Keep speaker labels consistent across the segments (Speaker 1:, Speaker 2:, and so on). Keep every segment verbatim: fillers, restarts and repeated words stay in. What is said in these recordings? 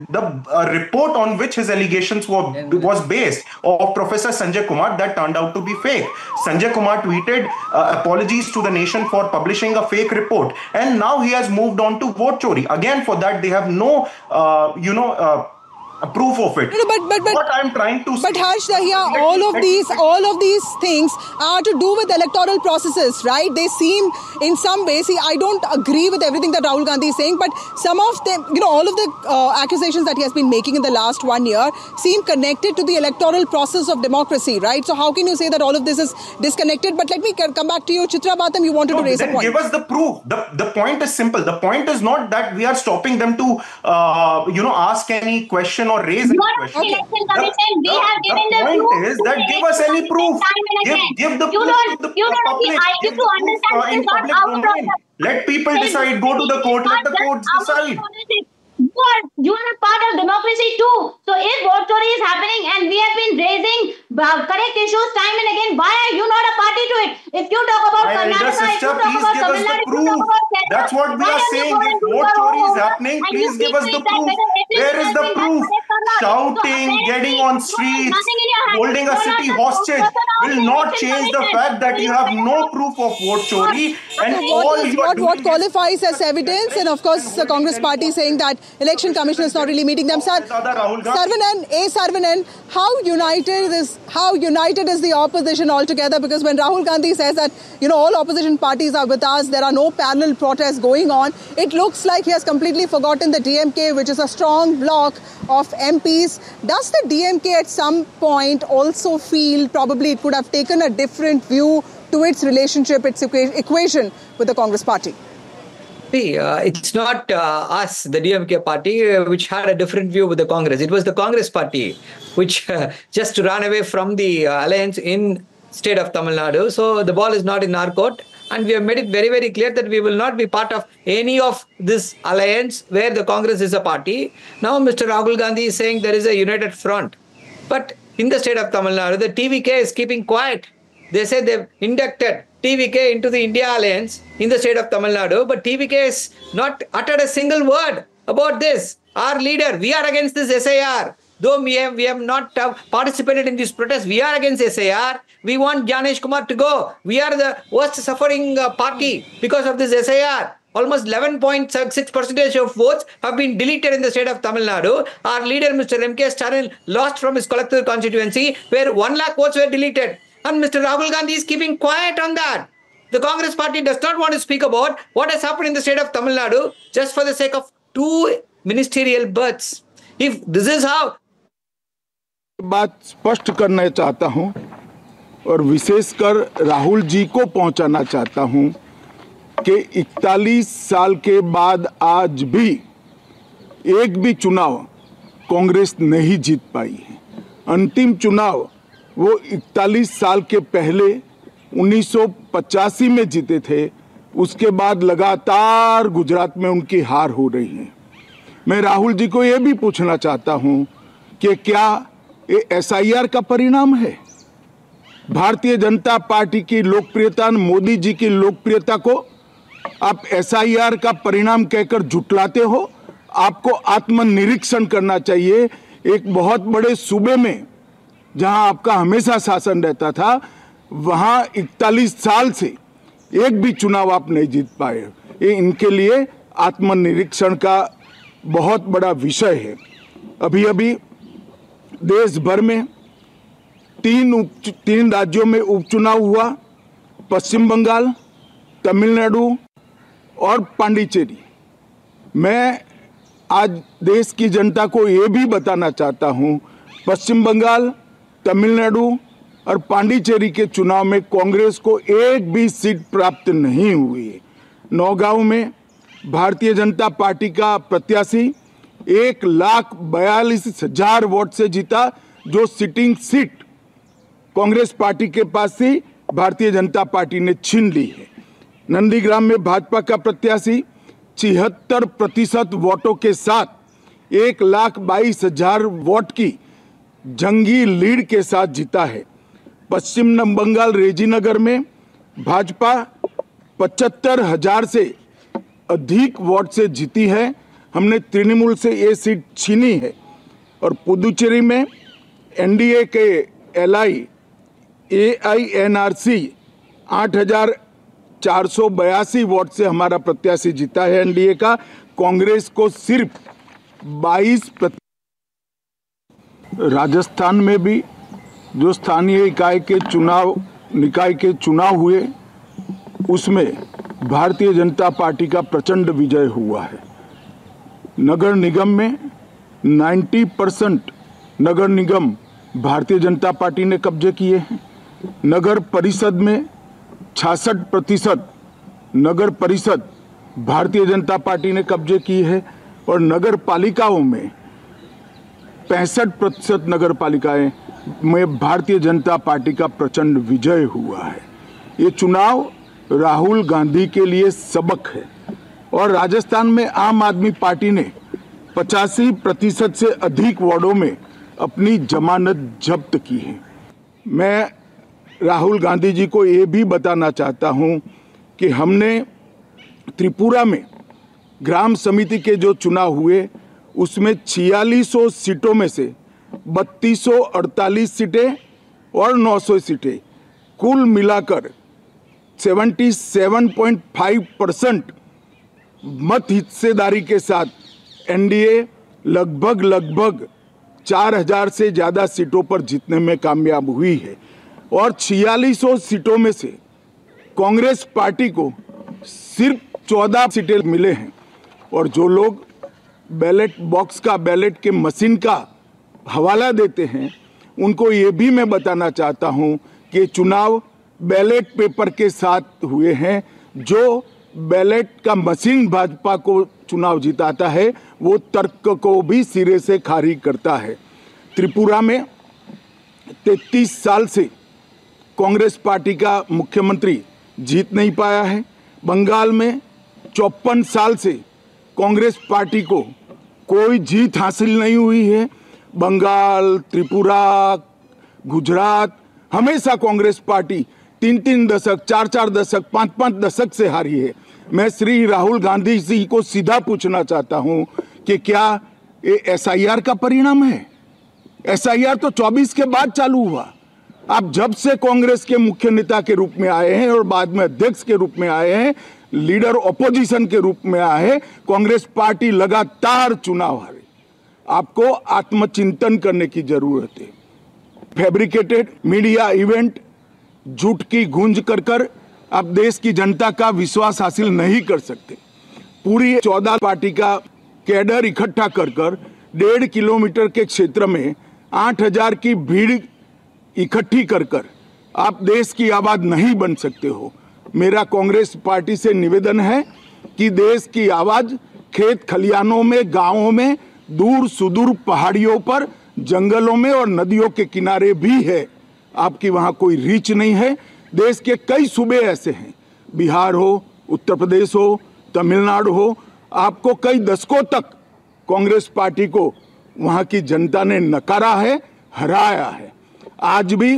Speaker 1: the uh, report on which his allegations were was based of Professor Sanjay Kumar, that turned out to be fake. Sanjay Kumar tweeted uh, apologies to the nation for publishing a fake report, and now he has moved on to vote chori. Again, for that they have no, uh, you know. Uh, a proof of it.
Speaker 2: No, no, but, but, but,
Speaker 1: what I'm trying to
Speaker 2: but Harsh Dahiya, all of these, all of these things are to do with electoral processes, right? They seem, in some ways, see, I don't agree with everything that Rahul Gandhi is saying, but some of them, you know, all of the uh, accusations that he has been making in the last one year seem connected to the electoral process of democracy, right? So how can you say that all of this is disconnected? But let me come back to you, Chitra Batam. You wanted
Speaker 1: no,
Speaker 2: to raise a point.
Speaker 1: Give us the proof. The the point is simple. The point is not that we are stopping them to, uh, you know, ask any question or raise any question.
Speaker 3: Okay. The, we
Speaker 1: the,
Speaker 3: have given
Speaker 1: the
Speaker 3: the
Speaker 1: point
Speaker 3: proof
Speaker 1: is that give us any proof. Give, give the
Speaker 3: you
Speaker 1: proof
Speaker 3: don't,
Speaker 1: to the
Speaker 3: you don't
Speaker 1: public.
Speaker 3: I
Speaker 1: Give
Speaker 3: give to understand
Speaker 1: uh, in
Speaker 3: this is not
Speaker 1: public
Speaker 3: our
Speaker 1: domain.
Speaker 3: problem.
Speaker 1: Let people decide. Go to the court. Let the courts decide.
Speaker 3: You are, you are a part of democracy too. So if vote chori is happening and we have been raising uh, correct issues time and again, why are you not a party to it? If you talk about
Speaker 1: My elder
Speaker 3: Karnataka,
Speaker 1: sister,
Speaker 3: if you talk
Speaker 1: please
Speaker 3: about
Speaker 1: give us
Speaker 3: Tamil
Speaker 1: the
Speaker 3: Nadu, if you
Speaker 1: proof.
Speaker 3: talk about Kerala,
Speaker 1: That's what we
Speaker 3: why
Speaker 1: are
Speaker 3: don't you
Speaker 1: saying.
Speaker 3: go
Speaker 1: If
Speaker 3: and do
Speaker 1: vote
Speaker 3: your
Speaker 1: chori is
Speaker 3: own
Speaker 1: happening,
Speaker 3: and
Speaker 1: please
Speaker 3: you
Speaker 1: give
Speaker 3: see
Speaker 1: us
Speaker 3: to
Speaker 1: the
Speaker 3: it that
Speaker 1: proof.
Speaker 3: whether everything
Speaker 1: Where is
Speaker 3: has
Speaker 1: the
Speaker 3: been done
Speaker 1: proof?
Speaker 3: correct or not.
Speaker 1: Shouting,
Speaker 3: So
Speaker 1: getting on
Speaker 3: you have
Speaker 1: streets,
Speaker 3: nothing in your hand.
Speaker 1: holding a
Speaker 3: You are not
Speaker 1: city
Speaker 3: the
Speaker 1: hostage
Speaker 3: spokesperson of
Speaker 1: will
Speaker 3: the
Speaker 1: not
Speaker 3: election
Speaker 1: change the
Speaker 3: commission.
Speaker 1: fact that
Speaker 3: So
Speaker 1: you
Speaker 3: you
Speaker 1: have
Speaker 3: better
Speaker 1: no
Speaker 3: not
Speaker 1: proof of vote chori, and
Speaker 2: So what
Speaker 1: all
Speaker 2: is
Speaker 1: you are
Speaker 2: what
Speaker 1: doing
Speaker 2: what qualifies as evidence? And of course, the Congress party saying that election commission is not really meeting them. Sir, Saravanan, A. Saravanan, how united is how united is the opposition altogether? Because when Rahul Gandhi says that, you know, all opposition parties are with us, there are no parallel protests going on, it looks like he has completely forgotten the D M K, which is a strong bloc of M Ps. Does the D M K at some point also feel probably it could have taken a different view to its relationship, its equation with the Congress party?
Speaker 4: See, uh, it's not uh, us, the D M K party, uh, which had a different view with the Congress. It was the Congress party which uh, just ran away from the uh, alliance in state of Tamil Nadu. So the ball is not in our court. And we have made it very, very clear that we will not be part of any of this alliance where the Congress is a party. Now, Mister Rahul Gandhi is saying there is a united front. But in the state of Tamil Nadu, the T V K is keeping quiet. They say they've inducted T V K into the India Alliance in the state of Tamil Nadu, but T V K has not uttered a single word about this. Our leader, we are against this S I R. Though we have, we have not uh, participated in this protest, we are against S I R. We want Gyanesh Kumar to go. We are the worst suffering uh, party because of this S I R. Almost eleven point six percent of votes have been deleted in the state of Tamil Nadu. Our leader, Mister M K Stalin, lost from his collective constituency where one lakh votes were deleted. And Mister Rahul Gandhi is keeping quiet on that. The Congress party does not want to speak about what has happened in the state of Tamil Nadu just for the sake of two ministerial berths. If this is how...
Speaker 5: बात स्पष्ट करना चाहता हूं और विशेषकर राहुल जी को पहुंचाना चाहता हूं कि इकतालीस साल के बाद आज भी एक भी चुनाव कांग्रेस नहीं जीत पाई है। अंतिम चुनाव वो इकतालीस साल के पहले उन्नीस सौ पचासी में जीते थे। उसके बाद लगातार गुजरात में उनकी हार हो रही है। मैं राहुल जी को ये भी पूछना चाहता हूं कि क्या ये एस आई आर का परिणाम है? भारतीय जनता पार्टी की लोकप्रियता, मोदी जी की लोकप्रियता को आप एस आई आर का परिणाम कहकर झुटलाते हो। आपको आत्मनिरीक्षण करना चाहिए। एक बहुत बड़े सूबे में जहां आपका हमेशा शासन रहता था, वहां इकतालीस साल से एक भी चुनाव आप नहीं जीत पाए। ये इनके लिए आत्मनिरीक्षण का बहुत बड़ा विषय है। अभी अभी देश भर में तीन उप तीन राज्यों में उपचुनाव हुआ, पश्चिम बंगाल, तमिलनाडु और पांडिचेरी। मैं आज देश की जनता को ये भी बताना चाहता हूँ, पश्चिम बंगाल, तमिलनाडु और पांडिचेरी के चुनाव में कांग्रेस को एक भी सीट प्राप्त नहीं हुई है। नौगांव में भारतीय जनता पार्टी का प्रत्याशी एक लाख बयालीस हजार वोट से जीता, जो सिटिंग सीट कांग्रेस पार्टी के पास से भारतीय जनता पार्टी ने छीन ली है। नंदीग्राम में भाजपा का प्रत्याशी छिहत्तर प्रतिशत वोटों के साथ एक लाख बाईस हजार वोट की जंगी लीड के साथ जीता है। पश्चिम बंगाल रेजीनगर में भाजपा पचहत्तर हजार से अधिक वोट से जीती है, हमने तृणमूल से ये सीट छीनी है और पुदुचेरी में एनडीए के LI A I N R C आठ हजार चार सौ बयासी वोट से हमारा प्रत्याशी जीता है एनडीए का। कांग्रेस को सिर्फ बाईस प्रति। राजस्थान में भी जो स्थानीय इकाई के चुनाव निकाय के चुनाव हुए उसमें भारतीय जनता पार्टी का प्रचंड विजय हुआ है। नगर निगम में नब्बे परसेंट नगर निगम भारतीय जनता पार्टी ने कब्जे किए हैं। नगर परिषद में छियासठ प्रतिशत नगर परिषद भारतीय जनता पार्टी ने कब्जे की है और नगर पालिकाओं में पैंसठ प्रतिशत नगर पालिकाएं में भारतीय जनता पार्टी का प्रचंड विजय हुआ है। ये चुनाव राहुल गांधी के लिए सबक है और राजस्थान में आम आदमी पार्टी ने पचासी प्रतिशत से अधिक वार्डों में अपनी जमानत जब्त की है। मैं राहुल गांधी जी को ये भी बताना चाहता हूं कि हमने त्रिपुरा में ग्राम समिति के जो चुनाव हुए उसमें छियालीस सौ सीटों में से बत्तीस सौ अड़तालीस सीटें और नौ सौ सीटें कुल मिलाकर सतहत्तर पॉइंट पाँच परसेंट मत हिस्सेदारी के साथ एनडीए लगभग लगभग चार हज़ार से ज़्यादा सीटों पर जीतने में कामयाब हुई है और छियालीस सौ सीटों में से कांग्रेस पार्टी को सिर्फ चौदह सीटें मिले हैं और जो लोग बैलेट बॉक्स का बैलेट के मशीन का हवाला देते हैं उनको ये भी मैं बताना चाहता हूं कि चुनाव बैलेट पेपर के साथ हुए हैं। जो बैलेट का मशीन भाजपा को चुनाव जिताता है वो तर्क को भी सिरे से खारिज करता है। त्रिपुरा में तैंतीस साल से कांग्रेस पार्टी का मुख्यमंत्री जीत नहीं पाया है। बंगाल में चौपन साल से कांग्रेस पार्टी को कोई जीत हासिल नहीं हुई है। बंगाल, त्रिपुरा, गुजरात हमेशा कांग्रेस पार्टी तीन तीन दशक, चार चार दशक, पांच पांच दशक से हारी है। मैं श्री राहुल गांधी जी को सीधा पूछना चाहता हूं कि क्या ये एस आई आर का परिणाम है? एस आई आर तो चौबीस के बाद चालू हुआ। आप जब से कांग्रेस के मुख्य नेता के रूप में आए हैं और बाद में अध्यक्ष के रूप में आए हैं, लीडर ऑपोजिशन के रूप में आए हैं, कांग्रेस पार्टी लगातार चुनाव हारी। आपको आत्मचिंतन करने की जरूरत है। फैब्रिकेटेड मीडिया इवेंट, झूठ की गूंज कर कर आप देश की जनता का विश्वास हासिल नहीं कर सकते। पूरी चौदह पार्टी का कैडर इकट्ठा कर कर डेढ़ किलोमीटर के क्षेत्र में आठ हजार की भीड़ इकट्ठी कर कर आप देश की आवाज नहीं बन सकते हो। मेरा कांग्रेस पार्टी से निवेदन है कि देश की आवाज खेत खलियानों में, गांवों में, दूर सुदूर पहाड़ियों पर, जंगलों में और नदियों के किनारे भी है। आपकी वहां कोई रीच नहीं है। देश के कई सूबे ऐसे हैं, बिहार हो, उत्तर प्रदेश हो, तमिलनाडु हो, आपको कई दशकों तक कांग्रेस पार्टी को वहां की जनता ने नकारा है, हराया है। आज भी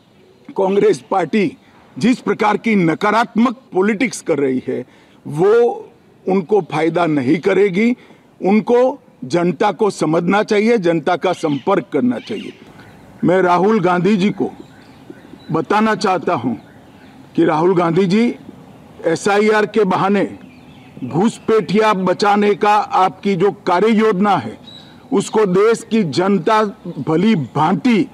Speaker 5: कांग्रेस पार्टी जिस प्रकार की नकारात्मक पॉलिटिक्स कर रही है वो उनको फायदा नहीं करेगी। उनको जनता को समझना चाहिए, जनता का संपर्क करना चाहिए। मैं राहुल गांधी जी को बताना चाहता हूं कि Rahul Gandhi G S I R के बहाने घुसपैठिया बचाने का आपकी जो कार्य योजना है उसको देश की जनता भली भांति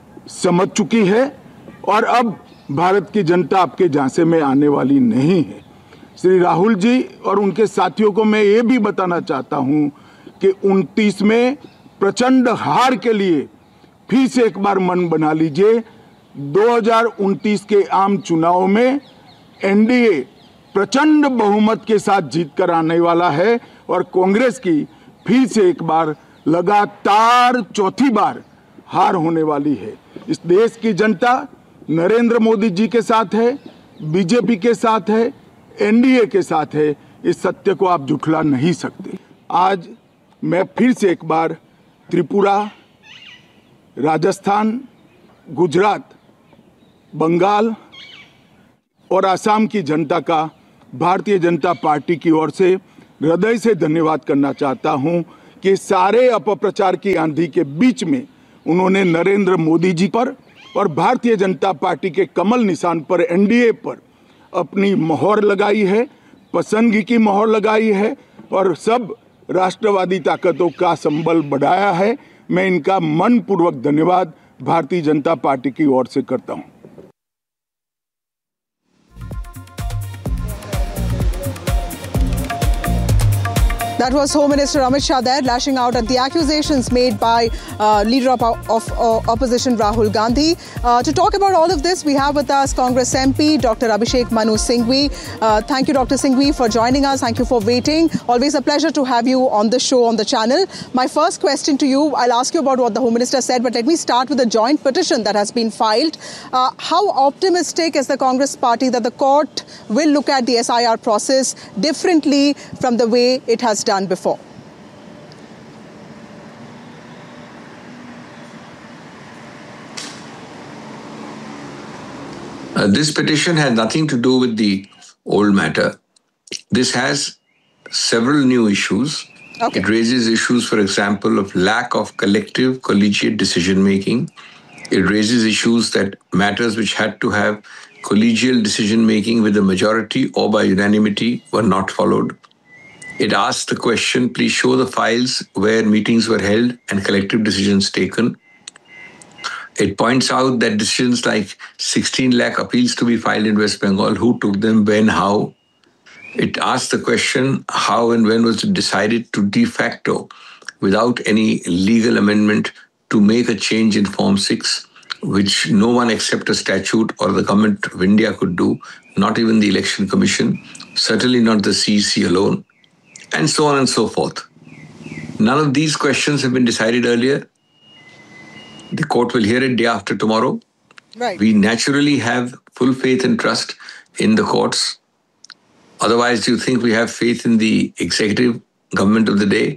Speaker 5: समझ चुकी है और अब भारत की जनता आपके झांसे में आने वाली नहीं है। श्री राहुल जी और उनके साथियों को मैं ये भी बताना चाहता हूं कि उनतीस में प्रचंड हार के लिए फिर से एक बार मन बना लीजिए। दो हज़ार उनतीस के आम चुनाव में एनडीए प्रचंड बहुमत के साथ जीत कर आने वाला है और कांग्रेस की फिर से एक बार लगातार चौथी बार हार होने वाली है। इस देश की जनता नरेंद्र मोदी जी के साथ है, बीजेपी के साथ है, एनडीए के साथ है। इस सत्य को आप झुठला नहीं सकते। आज मैं फिर से एक बार त्रिपुरा, राजस्थान, गुजरात, बंगाल और असम की जनता का भारतीय जनता पार्टी की ओर से हृदय से धन्यवाद करना चाहता हूं कि सारे अपप्रचार की आंधी के बीच में उन्होंने नरेंद्र मोदी जी पर और भारतीय जनता पार्टी के कमल निशान पर, एनडीए पर अपनी मोहर लगाई है, पसंदगी की मोहर लगाई है और सब राष्ट्रवादी ताकतों का संबल बढ़ाया है। मैं इनका मनपूर्वक धन्यवाद भारतीय जनता पार्टी की ओर से करता हूं।
Speaker 2: That was Home Minister Amit Shah there, lashing out at the accusations made by uh, leader of, of uh, opposition Rahul Gandhi. Uh, to talk about all of this, we have with us Congress M P Doctor Abhishek Manu Singhvi. Uh, thank you, Doctor Singhvi, for joining us. Thank you for waiting. Always a pleasure to have you on the show on the channel. My first question to you, I'll ask you about what the Home Minister said, but let me start with the joint petition that has been filed. Uh, how optimistic is the Congress party that the court will look at the S I R process differently from the way it has done before?
Speaker 6: Uh, this petition has nothing to do with the old matter. This has several new issues. Okay. It raises issues, for example, of lack of collective collegiate decision-making. It raises issues that matters which had to have collegial decision-making with a majority or by unanimity were not followed. It asks the question, please show the files where meetings were held and collective decisions taken. It points out that decisions like sixteen lakh appeals to be filed in West Bengal, who took them, when, how. It asks the question, how and when was it decided to de facto, without any legal amendment, to make a change in Form six, which no one except a statute or the government of India could do, not even the Election Commission, certainly not the C E C alone, and so on and so forth. None of these questions have been decided earlier. The court will hear it day after tomorrow. Right. We naturally have full faith and trust in the courts. Otherwise, do you think we have faith in the executive government of the day?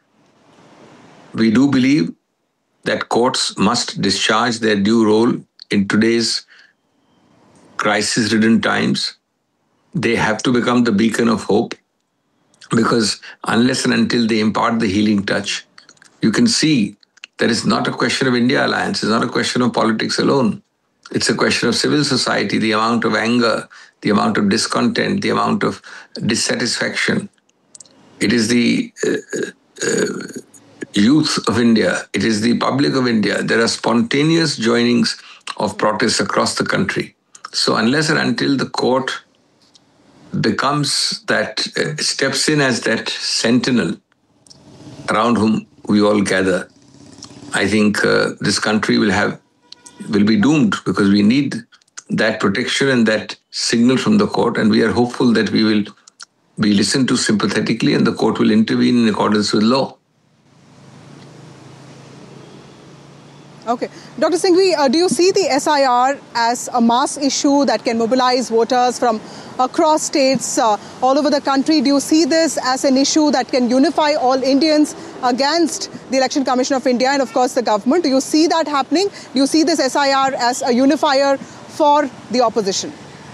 Speaker 6: We do believe that courts must discharge their due role in today's crisis-ridden times. They have to become the beacon of hope, because unless and until they impart the healing touch, you can see that it's not a question of India alliance, it's not a question of politics alone. It's a question of civil society, the amount of anger, the amount of discontent, the amount of dissatisfaction. It is the uh, uh, youth of India, it is the public of India. There are spontaneous joinings of protests across the country. So unless and until the court becomes that, uh, steps in as that sentinel around whom we all gather, I think uh, this country will have, will be doomed, because we need that protection and that signal from the court, and we are hopeful that we will be listened to sympathetically and the court will intervene in accordance with law.
Speaker 2: Okay. Doctor Singhvi, uh, do you see the S I R as a mass issue that can mobilize voters from across states uh, all over the country? Do you see this as an issue that can unify all Indians against the Election Commission of India and, of course, the government? Do you see that happening? Do you see this S I R as a unifier for the opposition?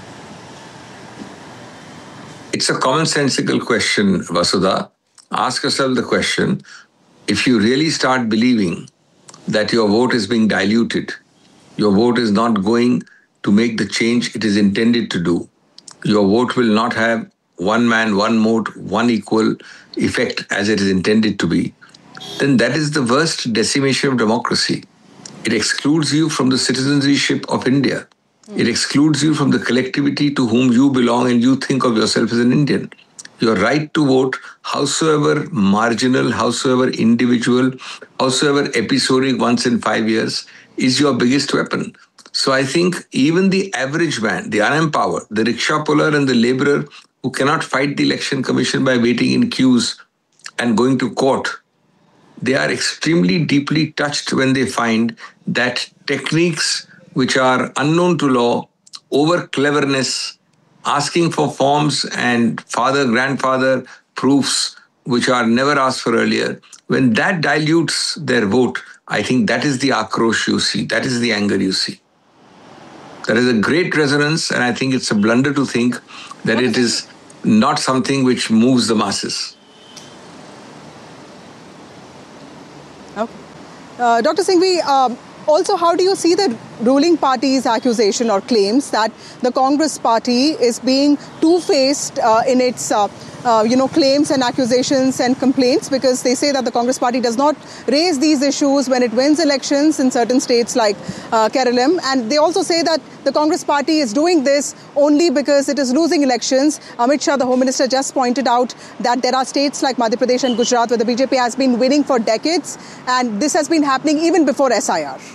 Speaker 6: It's a commonsensical question, Vasudha. Ask yourself the question, if you really start believing that your vote is being diluted, your vote is not going to make the change it is intended to do, your vote will not have one man, one vote, one equal effect as it is intended to be, then that is the worst decimation of democracy. It excludes you from the citizenship of India. It excludes you from the collectivity to whom you belong and you think of yourself as an Indian. Your right to vote, howsoever marginal, howsoever individual, howsoever episodic once in five years, is your biggest weapon. So I think even the average man, the unempowered, the rickshaw puller and the laborer who cannot fight the Election Commission by waiting in queues and going to court, they are extremely deeply touched when they find that techniques which are unknown to law, over cleverness, asking for forms and father, grandfather proofs which are never asked for earlier, when that dilutes their vote, I think that is the akrosh you see, that is the anger you see. There is a great resonance, and I think it's a blunder to think that it is not something which moves the masses.
Speaker 2: Okay. Uh, Doctor Singhvi, um, also, how do you see the ruling party's accusation or claims that the Congress party is being two-faced uh, in its, uh, uh, you know, claims and accusations and complaints, because they say that the Congress party does not raise these issues when it wins elections in certain states like uh, Kerala, and they also say that the Congress party is doing this only because it is losing elections. Amit Shah, the Home Minister, just pointed out that there are states like Madhya Pradesh and Gujarat where the B J P has been winning for decades, and this has been happening even before S I R.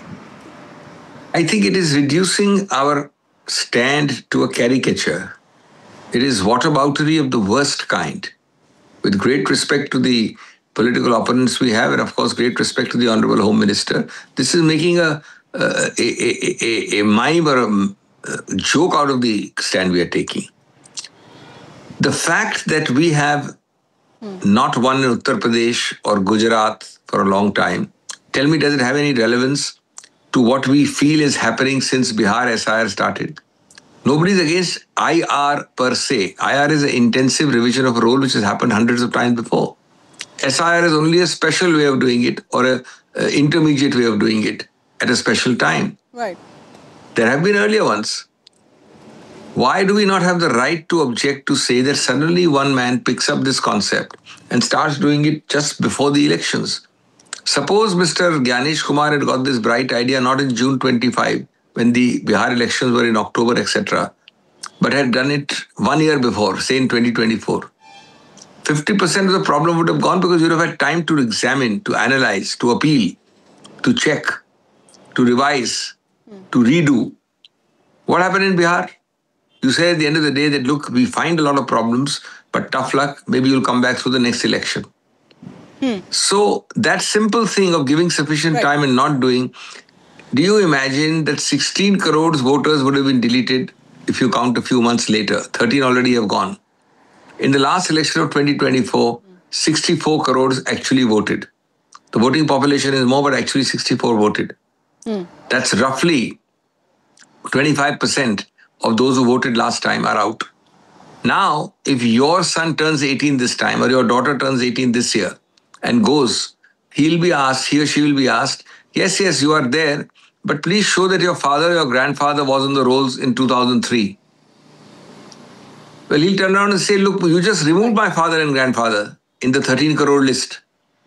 Speaker 6: I think it is reducing our stand to a caricature. It is whataboutery of the worst kind. With great respect to the political opponents we have, and of course great respect to the Honorable Home Minister, this is making a, a, a, a, a mime or a joke out of the stand we are taking. The fact that we have hmm. not won in Uttar Pradesh or Gujarat for a long time, tell me, does it have any relevance to what we feel is happening since Bihar S I R started? Nobody is against I R per se. I R is an intensive revision of a role which has happened hundreds of times before. S I R is only a special way of doing it, or an intermediate way of doing it at a special time.
Speaker 2: Right.
Speaker 6: There have been earlier ones. Why do we not have the right to object, to say that suddenly one man picks up this concept and starts doing it just before the elections? Suppose Mister Gyanesh Kumar had got this bright idea not in June twenty-fifth, when the Bihar elections were in October, et cetera, but had done it one year before, say in twenty twenty-four. fifty percent of the problem would have gone, because you would have had time to examine, to analyze, to appeal, to check, to revise, hmm. to redo. What happened in Bihar? You say at the end of the day that, look, we find a lot of problems, but tough luck, maybe you'll come back through the next election. Hmm. So that simple thing of giving sufficient right. time and not doing, do you imagine that sixteen crores voters would have been deleted if you count a few months later? thirteen already have gone. In the last election of twenty twenty-four, sixty-four crores actually voted. The voting population is more, but actually sixty-four voted. Hmm. That's roughly twenty-five percent of those who voted last time are out. Now, if your son turns eighteen this time, or your daughter turns eighteen this year, and goes, he'll be asked, he or she will be asked, yes, yes, you are there, but please show that your father, your grandfather was on the rolls in two thousand three. Well, he'll turn around and say, look, you just removed my father and grandfather in the thirteen crore list.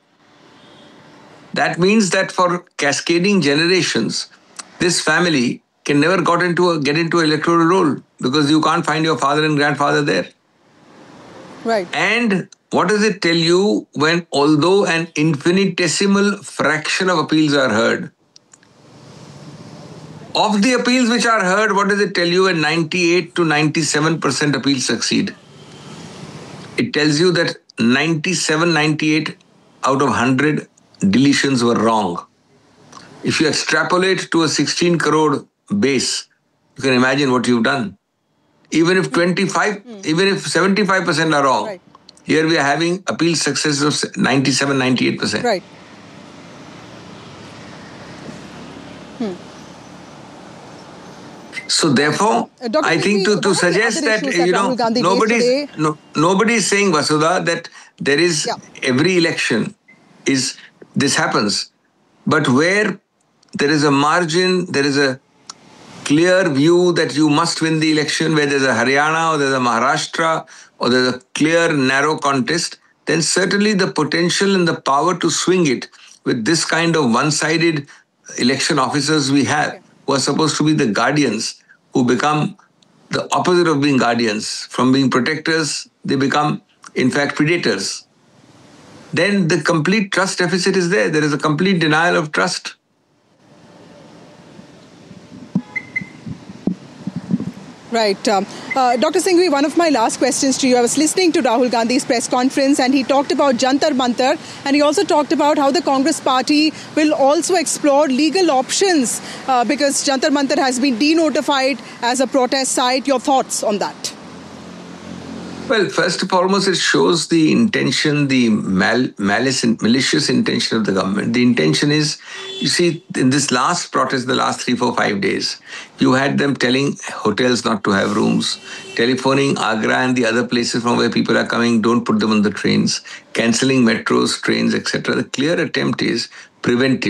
Speaker 6: That means that for cascading generations, this family can never got into a, get into an electoral roll, because you can't find your father and grandfather there.
Speaker 2: Right.
Speaker 6: And what does it tell you when, although an infinitesimal fraction of appeals are heard, of the appeals which are heard, what does it tell you when ninety-eight to ninety-seven percent appeals succeed? It tells you that ninety-seven, ninety-eight out of one hundred deletions were wrong. If you extrapolate to a sixteen crore base, you can imagine what you've done. Even if twenty-five, mm. even if seventy-five percent are wrong, right. Here we are having appeal success of ninety-seven, ninety-eight percent.
Speaker 2: Right. Hmm.
Speaker 6: So therefore, uh, I think to, to suggest that, you know, nobody's, no, nobody is saying, Vasudha, that there is yeah. every election is, this happens. But where there is a margin, there is a clear view that you must win the election, where there's a Haryana or there's a Maharashtra or there's a clear, narrow contest, then certainly the potential and the power to swing it with this kind of one-sided election officers we have, who are supposed to be the guardians, who become the opposite of being guardians. From being protectors, they become, in fact, predators. Then the complete trust deficit is there. There is a complete denial of trust.
Speaker 2: Right. Um, uh, Doctor Singhvi, one of my last questions to you, I was listening to Rahul Gandhi's press conference, and he talked about Jantar Mantar, and he also talked about how the Congress party will also explore legal options uh, because Jantar Mantar has been denotified as a protest site. Your thoughts on that?
Speaker 6: Well, first and foremost, it shows the intention, the mal- malice and malicious intention of the government. The intention is You see, in this last protest, the last three, four, five days, you had them telling hotels not to have rooms, telephoning Agra and the other places from where people are coming, don't put them on the trains, cancelling metros, trains, et cetera. The clear attempt is preventive.